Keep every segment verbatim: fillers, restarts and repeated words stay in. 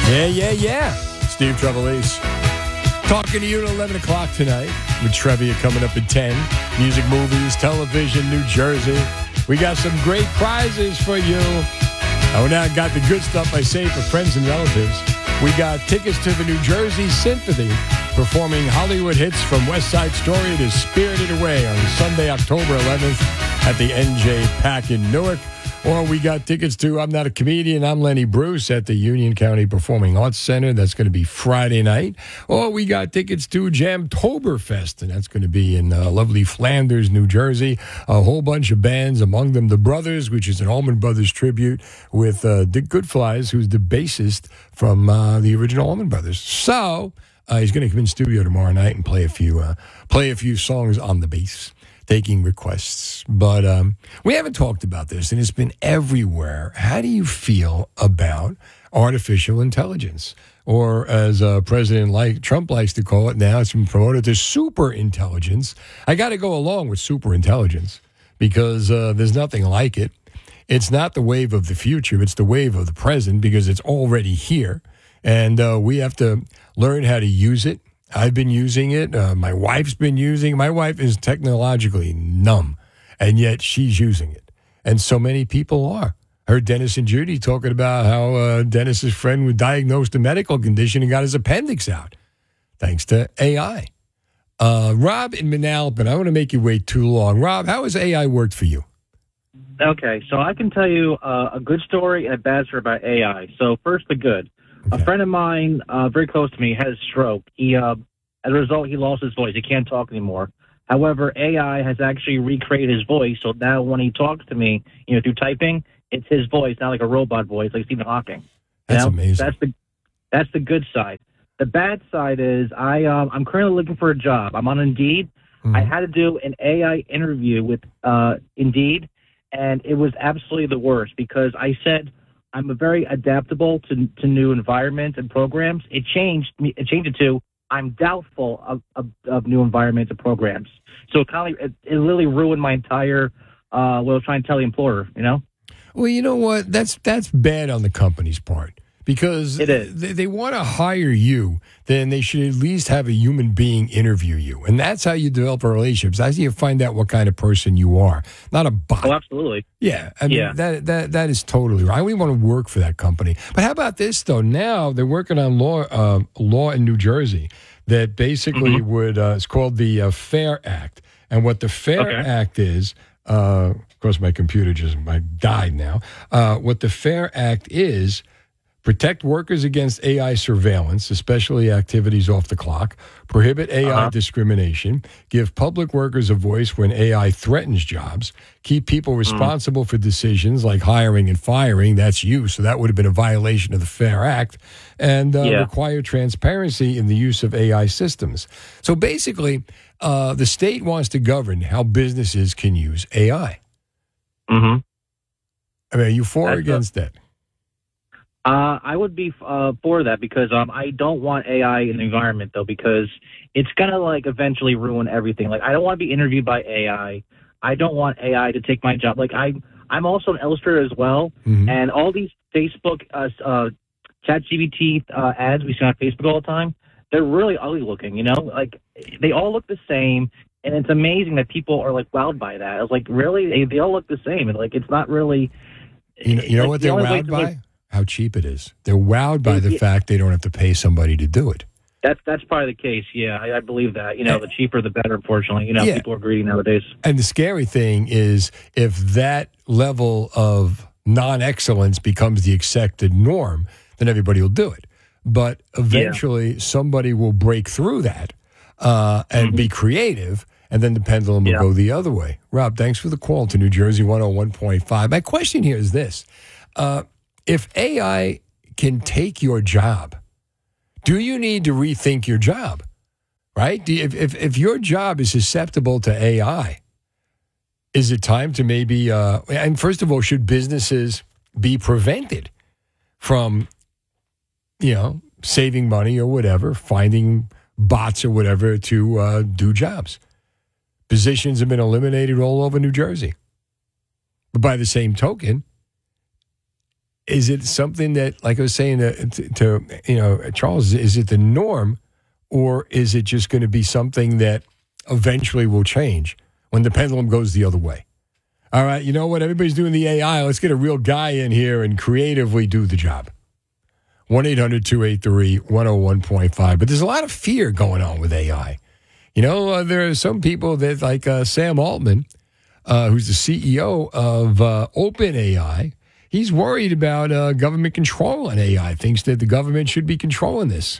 Yeah, yeah, yeah. Steve Trevelise. Talking to you at eleven o'clock tonight with Trevia coming up at ten. Music, movies, television, New Jersey. We got some great prizes for you. Oh, now got the good stuff I say for friends and relatives. We got tickets to the New Jersey Symphony performing Hollywood hits from West Side Story to Spirited Away on Sunday, October eleventh at the N J Pack in Newark. Or we got tickets to I'm Not a Comedian, I'm Lenny Bruce at the Union County Performing Arts Center. That's going to be Friday night. Or we got tickets to Jamtoberfest, and that's going to be in uh, lovely Flanders, New Jersey. A whole bunch of bands, among them The Brothers, which is an Allman Brothers tribute with uh, Dick Goodflies, who's the bassist from uh, the original Allman Brothers. So uh, he's going to come in studio tomorrow night and play a few, uh, play a few songs on the bass, taking requests. But um, we haven't talked about this, and it's been everywhere. How do you feel about artificial intelligence? Or as uh, President like Trump likes to call it now, it's been promoted to super intelligence. I got to go along with super intelligence because uh, there's nothing like it. It's not the wave of the future. It's the wave of the present because it's already here. And uh, we have to learn how to use it. I've been using it. Uh, my wife's been using it. My wife is technologically numb, and yet she's using it. And so many people are. I heard Dennis and Judy talking about how uh, Dennis's friend was diagnosed a medical condition and got his appendix out, thanks to A I. Uh, Rob in Manalapan, I want to make you wait too long. Rob, how has A I worked for you? Okay, so I can tell you uh, a good story and a bad story about A I. So first, the good. Okay. A friend of mine, uh, very close to me, had a stroke. He, uh, as a result, he lost his voice. He can't talk anymore. However, A I has actually recreated his voice, so now when he talks to me, you know, through typing, it's his voice, not like a robot voice, like Stephen Hawking. You that's know? amazing. That's the that's the good side. The bad side is I um, I'm currently looking for a job. I'm on Indeed. Mm-hmm. I had to do an A I interview with uh, Indeed, and it was absolutely the worst because I said I'm a very adaptable to to new environments and programs. It changed me. It changed it to I'm doubtful of, of, of new environments and programs. So it kind of it, it literally ruined my entire uh, what I was trying to tell the employer. You know. Well, you know what? That's that's bad on the company's part because it is. they, they want to hire you. Then they should at least have a human being interview you, and that's how you develop a relationship. That's how you find out what kind of person you are, not a bot. Oh, absolutely. Yeah, I mean, yeah. that that that is totally right. We want to work for that company. But how about this though? Now they're working on law uh, law in New Jersey that basically mm-hmm. would uh, it's called the uh, FAIR Act, and what the FAIR okay. Act is. Uh, of course, my computer just my died now. Uh, what the FAIR Act is, protect workers against A I surveillance, especially activities off the clock, prohibit A I uh-huh. discrimination, give public workers a voice when A I threatens jobs, keep people responsible mm. for decisions like hiring and firing, that's you, so that would have been a violation of the FAIR Act, and uh, yeah. require transparency in the use of A I systems. So basically, uh, the state wants to govern how businesses can use A I. Mm-hmm. I mean, are you for That's or against a- that? Uh, I would be uh, for that because um, I don't want A I in the environment, though, because it's going to, like, eventually ruin everything. Like, I don't want to be interviewed by A I. I don't want A I to take my job. Like, I, I'm also an illustrator as well, mm-hmm. and all these Facebook, uh, uh, ChatGPT uh, ads we see on Facebook all the time, they're really ugly looking, you know? Like, they all look the same, and it's amazing that people are, like, wowed by that. I was like, really? They, they all look the same. And, like, it's not really... You know, you know like, what they're the wowed by? Like, how cheap it is. They're wowed by the fact they don't have to pay somebody to do it. That's that's probably the case. Yeah, I, I believe that. You know, the cheaper the better. Unfortunately, you know, yeah. people are greedy nowadays. And the scary thing is, if that level of non-excellence becomes the accepted norm, then everybody will do it. But eventually, yeah. somebody will break through that uh, and mm-hmm. be creative, and then the pendulum will yeah. go the other way. Rob, thanks for the call to New Jersey one oh one point five. My question here is this. Uh, if A I can take your job, do you need to rethink your job, right? Do you, if, if if your job is susceptible to A I, is it time to maybe, uh, and first of all, should businesses be prevented from, you know, saving money or whatever, finding bots or whatever to uh, do jobs? Positions have been eliminated all over New Jersey. But by the same token, is it something that, like I was saying to, to, to you know, Charles, is it the norm, or is it just going to be something that eventually will change when the pendulum goes the other way? All right, you know what? Everybody's doing the A I. Let's get a real guy in here and creatively do the job. one eight hundred two eight three one oh one point five. But there's a lot of fear going on with A I. You know, uh, there are some people that, like uh, Sam Altman, uh, who's the C E O of uh, OpenAI, he's worried about uh, government control on A I, thinks that the government should be controlling this.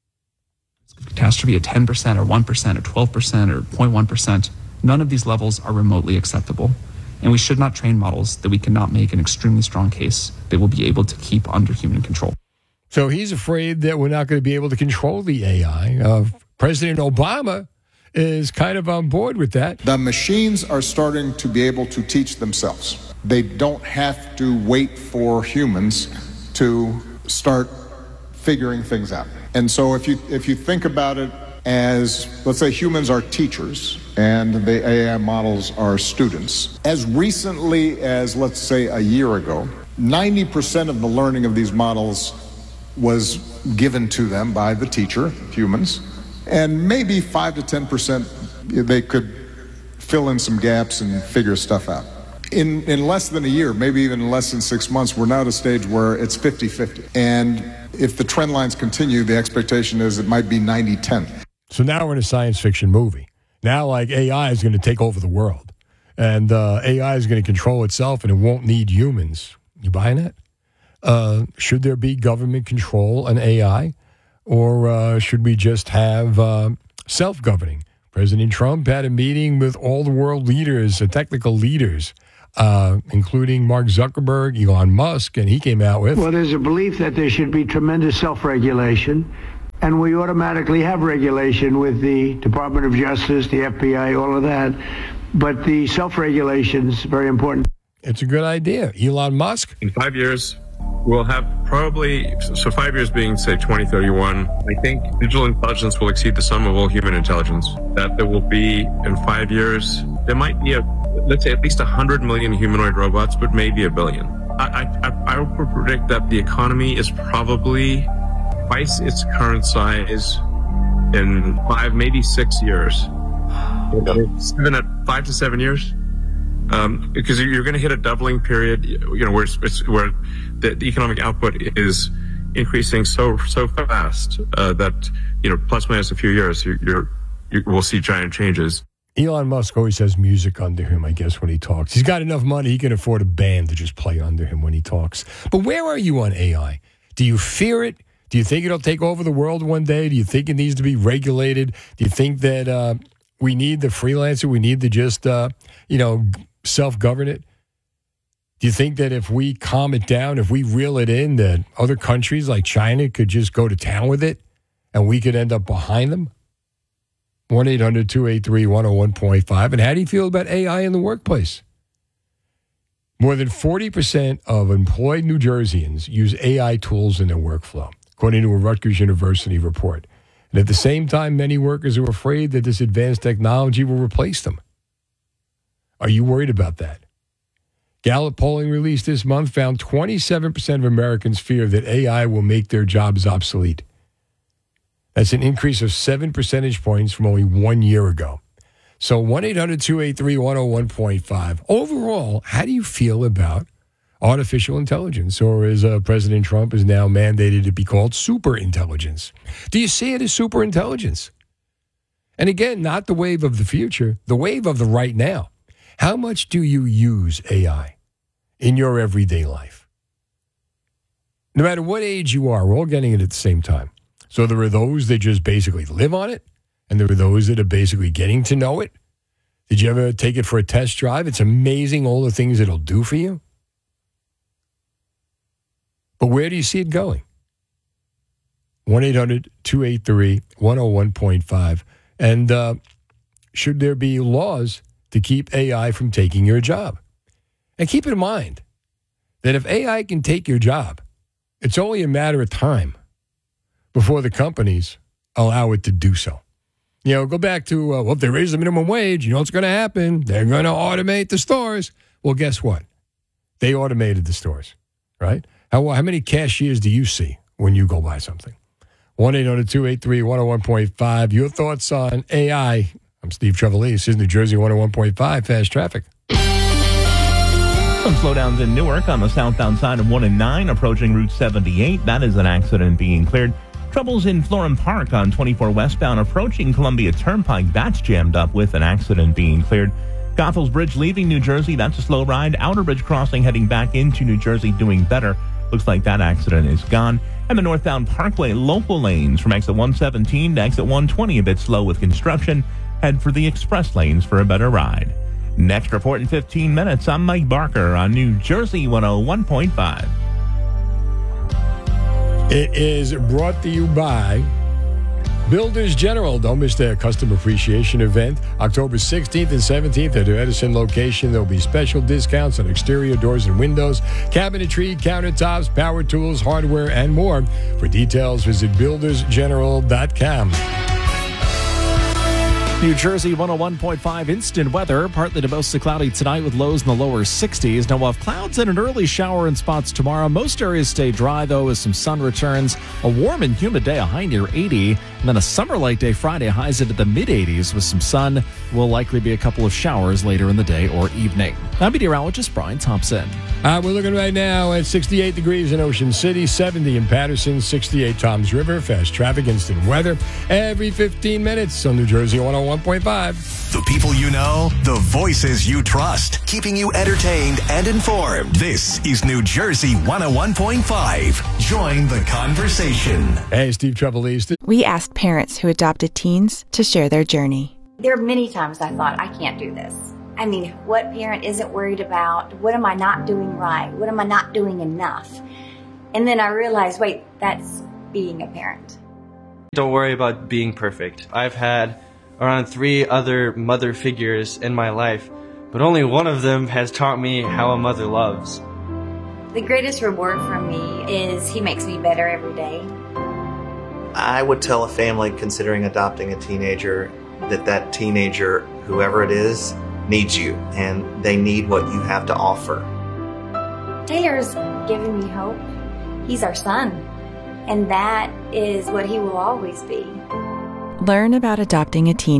Catastrophe at ten percent or one percent or twelve percent or zero point one percent, none of these levels are remotely acceptable. And we should not train models that we cannot make an extremely strong case they will be able to keep under human control. So he's afraid that we're not going to be able to control the A I. Uh, President Obama is kind of on board with that. The machines are starting to be able to teach themselves. They don't have to wait for humans to start figuring things out. And so if you if you think about it as, let's say humans are teachers and the A I models are students, as recently as, let's say, a year ago, ninety percent of the learning of these models was given to them by the teacher, humans, and maybe five to ten percent they could fill in some gaps and figure stuff out. In in less than a year, maybe even less than six months, we're now at a stage where it's fifty-fifty. And if the trend lines continue, the expectation is it might be ninety ten. So now we're in a science fiction movie. Now, like, A I is going to take over the world. And uh, A I is going to control itself, and it won't need humans. You buying that? Uh, should there be government control on A I? Or uh, should we just have uh, self-governing? President Trump had a meeting with all the world leaders, uh, technical leaders, uh, including Mark Zuckerberg, Elon Musk, and he came out with... Well, there's a belief that there should be tremendous self-regulation, and we automatically have regulation with the Department of Justice, the F B I, all of that. But the self-regulation is very important. It's a good idea. Elon Musk? In five years, we'll have probably, so five years being, say, twenty thirty-one, I think digital intelligence will exceed the sum of all human intelligence. That there will be, in five years, there might be, a, let's say, at least one hundred million humanoid robots, but maybe a billion. I, I, I would predict that the economy is probably twice its current size in five, maybe six years. Even at five to seven years. Um, because you're going to hit a doubling period, you know, where it's, where the, the economic output is increasing so so fast uh, that, you know, plus minus a few years, you're, you're you will see giant changes. Elon Musk always has music under him, I guess, when he talks. He's got enough money; he can afford a band to just play under him when he talks. But where are you on A I? Do you fear it? Do you think it'll take over the world one day? Do you think it needs to be regulated? Do you think that uh, we need the freelancer? We need to just, uh, you know, self-govern it? Do you think that if we calm it down, if we reel it in, that other countries like China could just go to town with it and we could end up behind them? one eight hundred two eight three one oh one point five. And how do you feel about A I in the workplace? More than forty percent of employed New Jerseyans use A I tools in their workflow, according to a Rutgers University report. And at the same time, many workers are afraid that this advanced technology will replace them. Are you worried about that? Gallup polling released this month found twenty-seven percent of Americans fear that A I will make their jobs obsolete. That's an increase of seven percentage points from only one year ago. So one eight hundred two eight three one oh one point five. Overall, how do you feel about artificial intelligence, or as uh, President Trump is now mandated to be called super intelligence? Do you see it as super intelligence? And again, not the wave of the future, the wave of the right now. How much do you use A I in your everyday life? No matter what age you are, we're all getting it at the same time. So there are those that just basically live on it, and there are those that are basically getting to know it. Did you ever take it for a test drive? It's amazing all the things it'll do for you. But where do you see it going? one eight hundred two eight three one oh one point five. And uh, should there be laws to keep A I from taking your job? And keep in mind that if A I can take your job, it's only a matter of time before the companies allow it to do so. You know, go back to, uh, well, if they raise the minimum wage, you know what's going to happen? They're going to automate the stores. Well, guess what? They automated the stores, right? How, how many cashiers do you see when you go buy something? one eight hundred two eight three one oh one point five. Your thoughts on A I. I'm Steve Trevelise. This is New Jersey one oh one point five Fast Traffic. Some slowdowns in Newark on the southbound side of one and nine approaching Route seventy-eight. That is an accident being cleared. Troubles in Florham Park on twenty-four westbound approaching Columbia Turnpike. That's jammed up with an accident being cleared. Goethals Bridge leaving New Jersey. That's a slow ride. Outer Bridge crossing heading back into New Jersey doing better. Looks like that accident is gone. And the northbound Parkway local lanes from exit one seventeen to exit one twenty a bit slow with construction. Head for the express lanes for a better ride. Next report in fifteen minutes. I'm Mike Barker on New Jersey one oh one point five. It is brought to you by Builders General. Don't miss their Customer Appreciation event October sixteenth and seventeenth at their Edison location. There'll be special discounts on exterior doors and windows, cabinetry, countertops, power tools, hardware, and more. For details, visit builders general dot com. New Jersey one oh one point five instant weather. Partly to mostly cloudy tonight with lows in the lower sixties. Now we'll have clouds and an early shower in spots tomorrow. Most areas stay dry, though, as some sun returns. A warm and humid day, a high near eighty. And then a summer-like day Friday, highs into the mid-eighties with some sun. Will likely be a couple of showers later in the day or evening. I'm meteorologist Brian Thompson. Uh, we're looking right now at sixty-eight degrees in Ocean City, seventy in Patterson, sixty-eight Toms River. Fast traffic, instant weather every fifteen minutes on New Jersey one oh one point five. The people you know, the voices you trust, keeping you entertained and informed. This is New Jersey one oh one point five. Join the conversation. Hey, Steve Trevelise. We asked parents who adopted teens to share their journey. There are many times I thought, I can't do this. I mean, what parent isn't worried about? What am I not doing right? What am I not doing enough? And then I realized, wait, that's being a parent. Don't worry about being perfect. I've had around three other mother figures in my life, but only one of them has taught me how a mother loves. The greatest reward for me is he makes me better every day. I would tell a family considering adopting a teenager that that teenager, whoever it is, needs you, and they need what you have to offer. Taylor's given me hope. He's our son, and that is what he will always be. Learn about adopting a teen